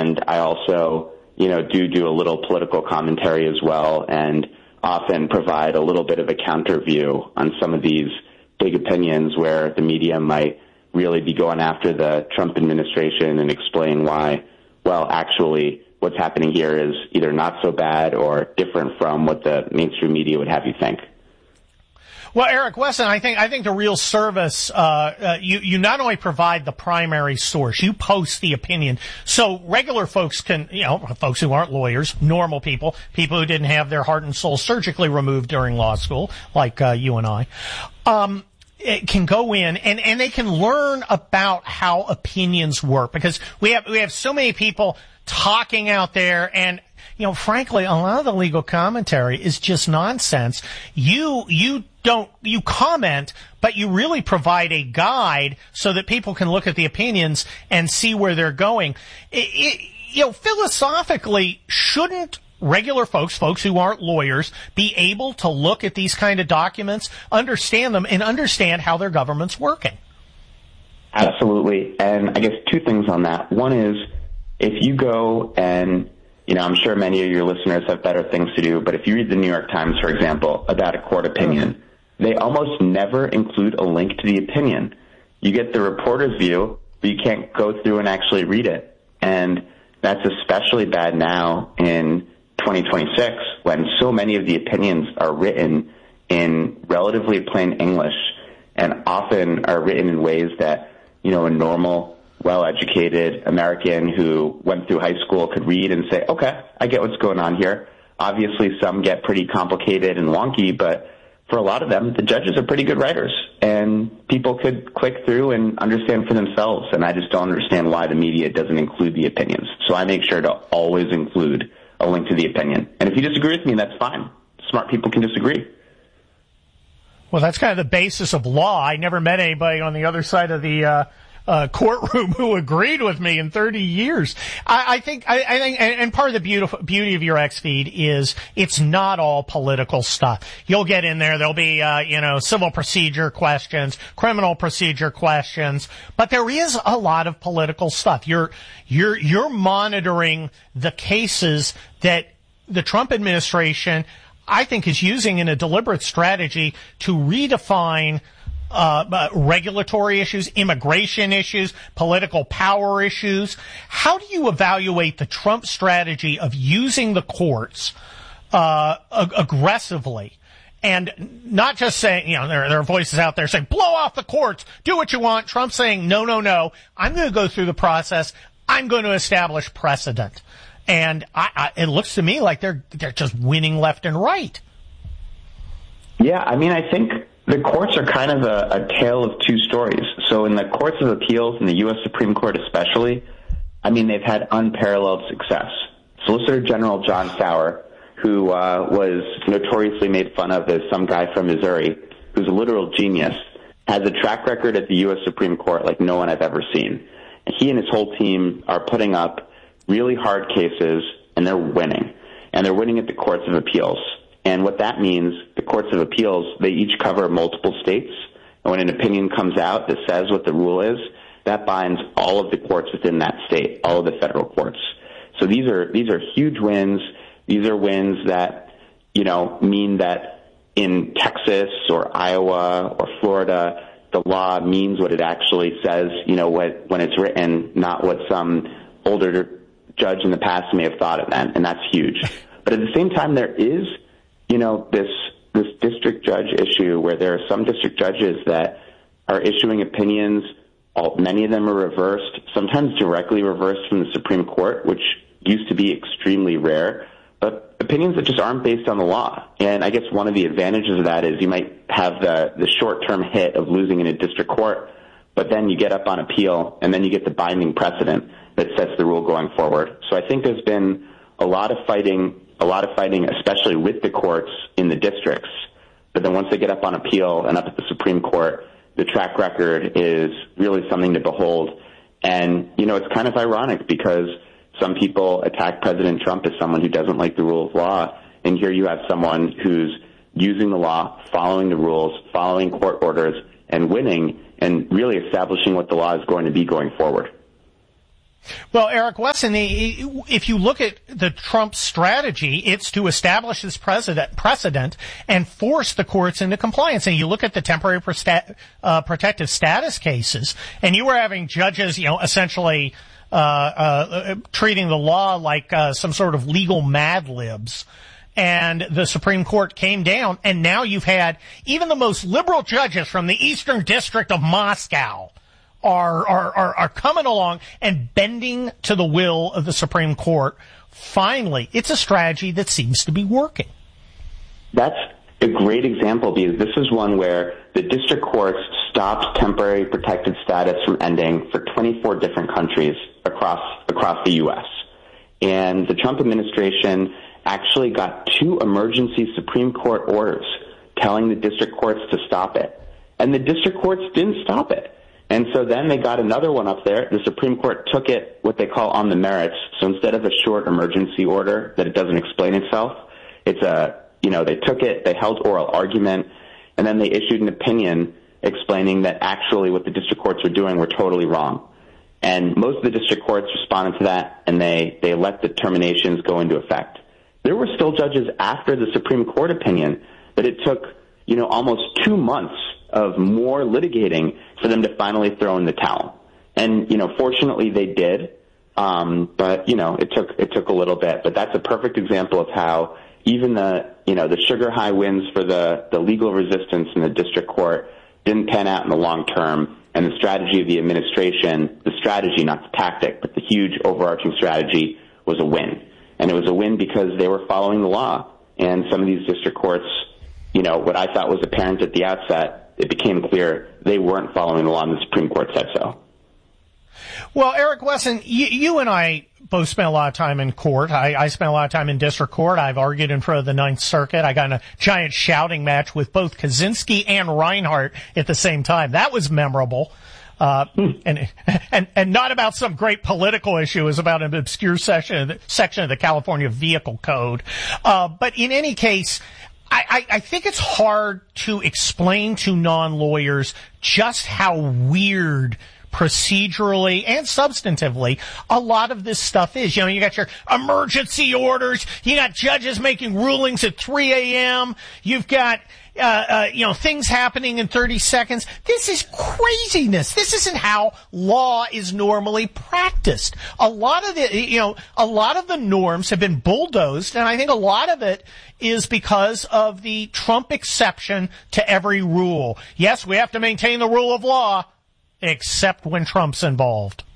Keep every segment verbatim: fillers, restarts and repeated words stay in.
And I also, you know, do do a little political commentary as well, and often provide a little bit of a counter view on some of these big opinions where the media might really be going after the Trump administration and explain why, well, actually what's happening here is either not so bad or different from what the mainstream media would have you think. Well, Eric Wesson, I think I think the real service, uh, uh, you you not only provide the primary source, you post the opinion, so regular folks can, you know, folks who aren't lawyers, normal people, people who didn't have their heart and soul surgically removed during law school, like uh, you and I, um, it can go in and and they can learn about how opinions work, because we have we have so many people talking out there, and you know, frankly, a lot of the legal commentary is just nonsense. You you. Don't, you comment, but you really provide a guide so that people can look at the opinions and see where they're going. It, it, you know, philosophically, shouldn't regular folks, folks who aren't lawyers, be able to look at these kind of documents, understand them, and understand how their government's working? Absolutely. And I guess two things on that. One is, if you go and, you know, I'm sure many of your listeners have better things to do, but if you read the New York Times, for example, about a court opinion, mm-hmm. they almost never include a link to the opinion. You get the reporter's view, but you can't go through and actually read it. And that's especially bad now in twenty twenty-six, when so many of the opinions are written in relatively plain English and often are written in ways that, you know, a normal, well-educated American who went through high school could read and say, okay, I get what's going on here. Obviously, some get pretty complicated and wonky, but for a lot of them, the judges are pretty good writers, and people could click through and understand for themselves, and I just don't understand why the media doesn't include the opinions. So I make sure to always include a link to the opinion. And if you disagree with me, that's fine. Smart people can disagree. Well, that's kind of the basis of law. I never met anybody on the other side of the uh Uh, courtroom who agreed with me in thirty years. I, I think, I, I think, and, and part of the beautiful beauty of your X feed is it's not all political stuff. You'll get in there, there'll be, uh, you know, civil procedure questions, criminal procedure questions, but there is a lot of political stuff. You're, you're, you're monitoring the cases that the Trump administration, I think, is using in a deliberate strategy to redefine Uh, uh, regulatory issues, immigration issues, political power issues. How do you evaluate the Trump strategy of using the courts uh, ag- aggressively, and not just saying, you know, there, there are voices out there saying, blow off the courts, do what you want. Trump saying, no, no, no, I'm going to go through the process. I'm going to establish precedent. And I, I, it looks to me like they're they're just winning left and right. Yeah, I mean, I think the courts are kind of a, a tale of two stories. So in the courts of appeals, in the U S Supreme Court especially, I mean, they've had unparalleled success. Solicitor General John Sauer, who uh, was notoriously made fun of as some guy from Missouri, who's a literal genius, has a track record at the U S Supreme Court like no one I've ever seen. And he and his whole team are putting up really hard cases, and they're winning. And they're winning at the courts of appeals. And what that means, the courts of appeals, they each cover multiple states. And when an opinion comes out that says what the rule is, that binds all of the courts within that state, all of the federal courts. So these are these are huge wins. These are wins that, you know, mean that in Texas or Iowa or Florida, the law means what it actually says, you know, what, when it's written, not what some older judge in the past may have thought it meant. And that's huge. But at the same time, there is, you know, this this district judge issue where there are some district judges that are issuing opinions. All, many of them are reversed, sometimes directly reversed from the Supreme Court, which used to be extremely rare, but opinions that just aren't based on the law. And I guess one of the advantages of that is you might have the, the short-term hit of losing in a district court, but then you get up on appeal, and then you get the binding precedent that sets the rule going forward. So I think there's been a lot of fighting a lot of fighting, especially with the courts in the districts. But then once they get up on appeal and up at the Supreme Court, the track record is really something to behold. And, you know, it's kind of ironic because some people attack President Trump as someone who doesn't like the rule of law. And here you have someone who's using the law, following the rules, following court orders, and winning, and really establishing what the law is going to be going forward. Well, Eric Wesson, if you look at the Trump strategy, it's to establish this precedent, precedent and force the courts into compliance. And you look at the temporary presta- uh, protective status cases, and you were having judges, you know, essentially uh, uh, treating the law like uh, some sort of legal Mad Libs. And the Supreme Court came down, and now you've had even the most liberal judges from the Eastern District of Moscow Are, are, are, are coming along and bending to the will of the Supreme Court. Finally, it's a strategy that seems to be working. That's a great example, because this is one where the district courts stopped temporary protected status from ending for twenty-four different countries across, across the U S. And the Trump administration actually got two emergency Supreme Court orders telling the district courts to stop it. And the district courts didn't stop it. And so then they got another one up there. The Supreme Court took it, what they call on the merits. So instead of a short emergency order that it doesn't explain itself, it's a, you know, they took it, they held oral argument, and then they issued an opinion explaining that actually what the district courts were doing were totally wrong. And most of the district courts responded to that, and they, they let the terminations go into effect. There were still judges after the Supreme Court opinion that it took, you know, almost two months of more litigating for them to finally throw in the towel. And, you know, fortunately they did. Um, but, you know, it took, it took a little bit, but that's a perfect example of how even the, you know, the sugar high wins for the, the legal resistance in the district court didn't pan out in the long term. And the strategy of the administration, the strategy, not the tactic, but the huge overarching strategy was a win. And it was a win because they were following the law. And some of these district courts, you know, what I thought was apparent at the outset, it became clear they weren't following the law, and the Supreme Court said so. Well, Eric Wesson, you, you and I both spent a lot of time in court. I, I spent a lot of time in district court. I've argued in front of the Ninth Circuit. I got in a giant shouting match with both Kaczynski and Reinhart at the same time. That was memorable. Uh, and, and, and not about some great political issue. It was about an obscure section, section of the California Vehicle Code. Uh, but in any case, I, I think it's hard to explain to non-lawyers just how weird procedurally and substantively a lot of this stuff is. You know, you got your emergency orders, you got judges making rulings at three a.m., you've got Uh, uh, you know, things happening in thirty seconds. This is craziness. This isn't how law is normally practiced. A lot of the, you know, a lot of the norms have been bulldozed, and I think a lot of it is because of the Trump exception to every rule. Yes, we have to maintain the rule of law, except when Trump's involved.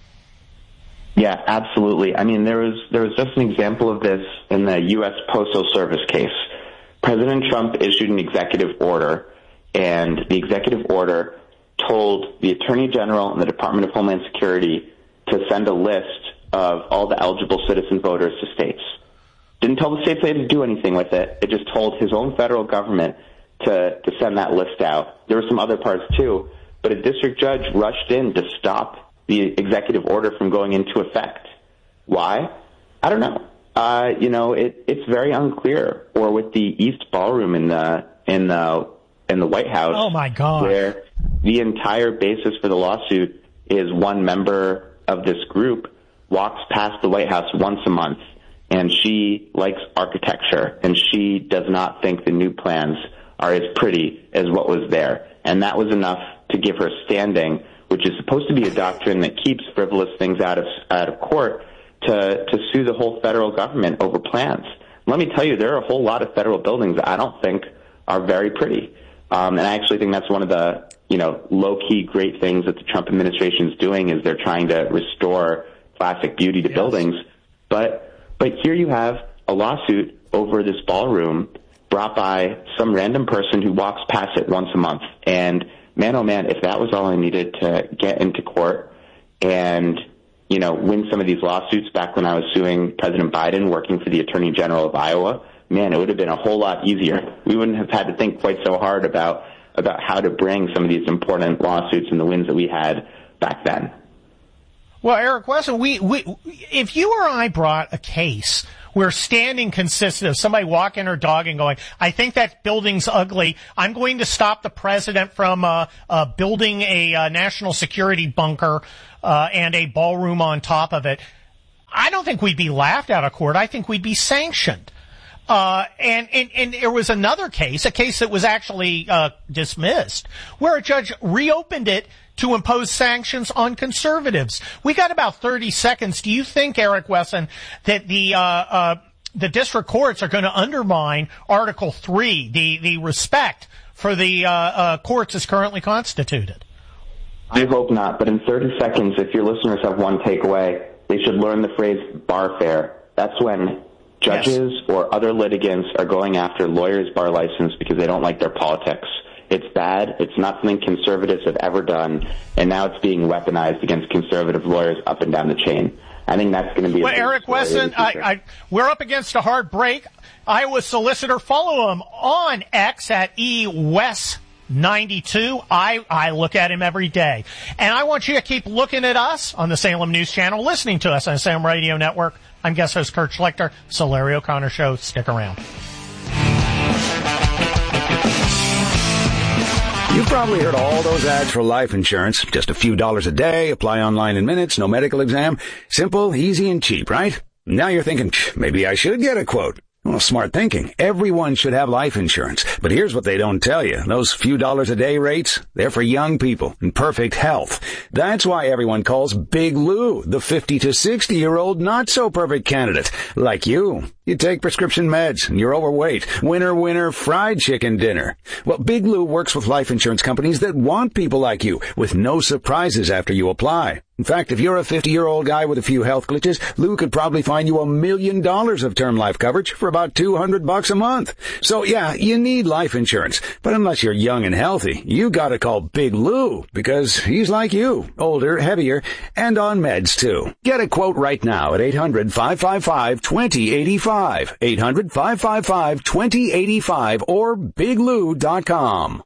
Yeah, absolutely. I mean, there was, there was just an example of this in the U S Postal Service case. President Trump issued an executive order, and the executive order told the Attorney General and the Department of Homeland Security to send a list of all the eligible citizen voters to states. Didn't tell the states they had to do anything with it. It just told his own federal government to, to send that list out. There were some other parts, too, but a district judge rushed in to stop the executive order from going into effect. Why? I don't know. Uh, you know, it, it's very unclear. Or with the East Ballroom in the in the in the White House, oh my God, where the entire basis for the lawsuit is one member of this group walks past the White House once a month, and she likes architecture, and she does not think the new plans are as pretty as what was there, and that was enough to give her standing, which is supposed to be a doctrine that keeps frivolous things out of out of court, to, to sue the whole federal government over plans. Let me tell you, there are a whole lot of federal buildings that I don't think are very pretty. Um, and I actually think that's one of the, you know, low-key great things that the Trump administration is doing, is they're trying to restore classic beauty to yes. buildings. But, but here you have a lawsuit over this ballroom brought by some random person who walks past it once a month. And man, oh man, if that was all I needed to get into court and, you know, win some of these lawsuits back when I was suing President Biden, working for the Attorney General of Iowa, man, it would have been a whole lot easier. We wouldn't have had to think quite so hard about, about how to bring some of these important lawsuits and the wins that we had back then. Well, Eric Wesson, we, we, if you or I brought a case where standing consisted of somebody walking their dog and going, I think that building's ugly. I'm going to stop the president from uh, uh, building a uh, national security bunker uh, and a ballroom on top of it. I don't think we'd be laughed out of court. I think we'd be sanctioned. Uh, and, and, and there was another case, a case that was actually, uh, dismissed, where a judge reopened it to impose sanctions on conservatives. We got about thirty seconds. Do you think, Eric Wesson, that the, uh, uh, the district courts are going to undermine Article three, the, the respect for the, uh, uh, courts as currently constituted? I hope not, but in thirty seconds, if your listeners have one takeaway, they should learn the phrase barfare. That's when judges yes. or other litigants are going after lawyers' bar license because they don't like their politics. It's bad. It's not something conservatives have ever done, and now it's being weaponized against conservative lawyers up and down the chain. I think that's going to be. Well, Eric Wesson, I, I, we're up against a hard break. Iowa Solicitor, follow him on X at E Wes ninety-two. I, I look at him every day. And I want you to keep looking at us on the Salem News Channel, listening to us on the Salem Radio Network. I'm guest host Kurt Schlichter. It's the Larry O'Connor Show. Stick around. You've probably heard all those ads for life insurance. Just a few dollars a day, apply online in minutes, no medical exam. Simple, easy, and cheap, right? Now you're thinking, maybe I should get a quote. Well, smart thinking. Everyone should have life insurance. But here's what they don't tell you. Those few dollars a day rates, they're for young people in perfect health. That's why everyone calls Big Lou the fifty to sixty year old not so perfect candidate. Like you. You take prescription meds and you're overweight. Winner, winner, fried chicken dinner. Well, Big Lou works with life insurance companies that want people like you with no surprises after you apply. In fact, if you're a fifty-year-old guy with a few health glitches, Lou could probably find you a million dollars of term life coverage for about two hundred bucks a month. So yeah, you need life insurance. But unless you're young and healthy, you gotta call Big Lou because he's like you, older, heavier, and on meds too. Get a quote right now at eight hundred, five five five, two zero eight five. eight hundred, five five five, two zero eight five or big lou dot com.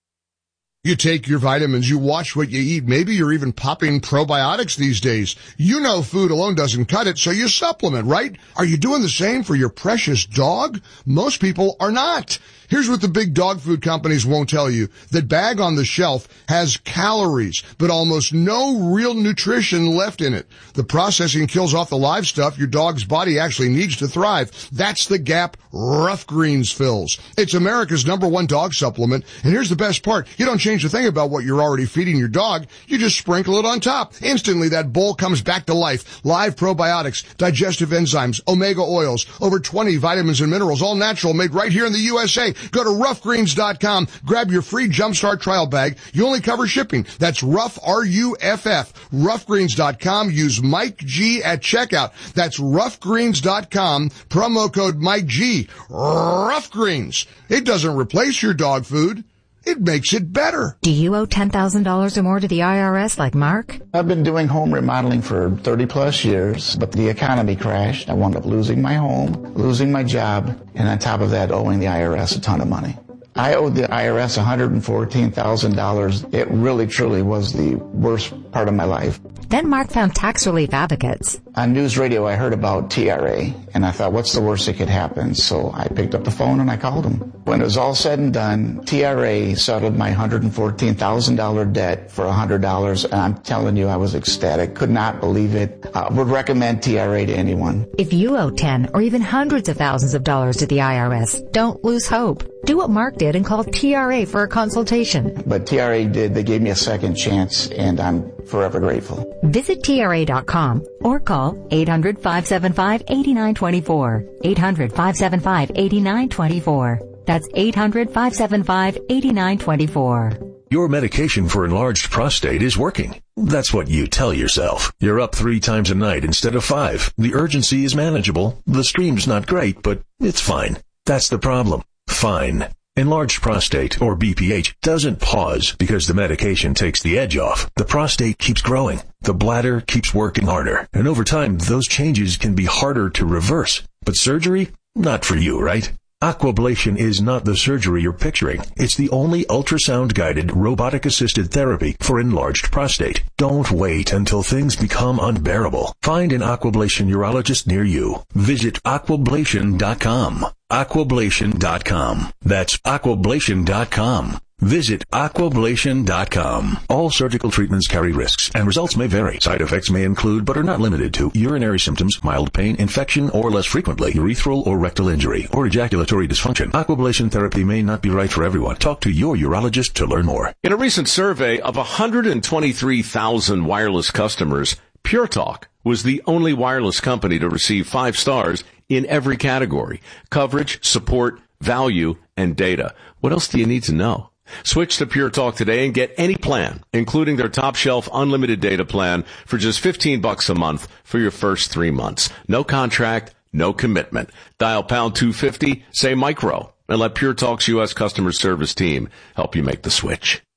You take your vitamins, you watch what you eat. Maybe you're even popping probiotics these days. You know food alone doesn't cut it, so you supplement, right? Are you doing the same for your precious dog? Most people are not. Here's what the big dog food companies won't tell you. That bag on the shelf has calories, but almost no real nutrition left in it. The processing kills off the live stuff your dog's body actually needs to thrive. That's the gap Rough Greens fills. It's America's number one dog supplement, and here's the best part. You don't change a thing about what you're already feeding your dog. You just sprinkle it on top. Instantly, that bowl comes back to life. Live probiotics, digestive enzymes, omega oils, over twenty vitamins and minerals, all natural, made right here in the U S A. Go to rough greens dot com. Grab your free Jumpstart trial bag. You only cover shipping. That's Rough, R U F F. rough greens dot com. Use Mike G at checkout. That's rough greens dot com. Promo code Mike G. Rough Greens. It doesn't replace your dog food. It makes it better. Do you owe ten thousand dollars or more to the I R S like Mark? I've been doing home remodeling for thirty plus years, but the economy crashed. I wound up losing my home, losing my job, and on top of that, owing the I R S a ton of money. I owed the I R S one hundred fourteen thousand dollars. It really, truly was the worst part of my life. Then Mark found Tax Relief Advocates. On news radio, I heard about T R A, and I thought, what's the worst that could happen? So I picked up the phone and I called them. When it was all said and done, T R A settled my one hundred fourteen thousand dollars debt for one hundred dollars, and I'm telling you, I was ecstatic. Could not believe it. I would recommend T R A to anyone. If you owe ten or even hundreds of thousands of dollars to the I R S, don't lose hope. Do what Mark did and call T R A for a consultation. But T R A did. They gave me a second chance, and I'm forever grateful. Visit T R A dot com or call eight hundred, five seven five, eight nine two four. eight hundred, five seven five, eight nine two four. That's eight hundred, five seven five, eight nine two four. Your medication for enlarged prostate is working. That's what you tell yourself. You're up three times a night instead of five. The urgency is manageable. The stream's not great, but it's fine. That's the problem. Fine. Enlarged prostate, or B P H, doesn't pause because the medication takes the edge off. The prostate keeps growing. The bladder keeps working harder. And over time, those changes can be harder to reverse. But surgery? Not for you, right? Aquablation is not the surgery you're picturing. It's the only ultrasound-guided, robotic-assisted therapy for enlarged prostate. Don't wait until things become unbearable. Find an Aquablation urologist near you. Visit aquablation dot com. aquablation dot com. That's aquablation dot com. Visit aquablation dot com. All surgical treatments carry risks, and results may vary. Side effects may include, but are not limited to, urinary symptoms, mild pain, infection, or less frequently, urethral or rectal injury, or ejaculatory dysfunction. Aquablation therapy may not be right for everyone. Talk to your urologist to learn more. In a recent survey of one hundred twenty-three thousand wireless customers, Pure Talk was the only wireless company to receive five stars in every category: coverage, support, value, and data. What else do you need to know? Switch to Pure Talk today and get any plan, including their top shelf unlimited data plan, for just fifteen bucks a month for your first three months. No contract, no commitment. Dial pound two fifty, say micro, and let Pure Talk's U S customer service team help you make the switch.